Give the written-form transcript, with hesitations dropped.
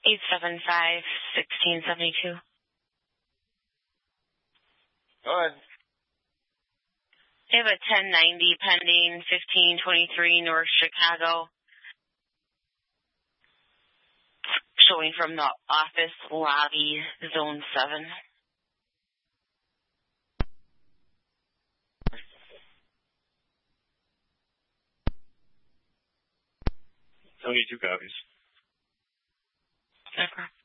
875-1672. Go ahead. I have a 1090 pending, 1523 North Chicago. Showing from the office lobby, zone 7. 72 copies. Okay.